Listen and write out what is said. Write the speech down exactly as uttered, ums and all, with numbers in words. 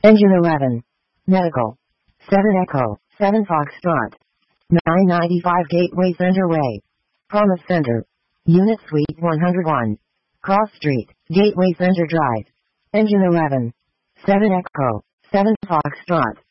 Engine eleven. Medical. seven Echo, seven Foxtrot. nine ninety-five Gateway Center Way. Promise Center. Unit Suite one oh one. Cross Street, Gateway Center Drive. Engine eleven. seven Echo, seven Foxtrot.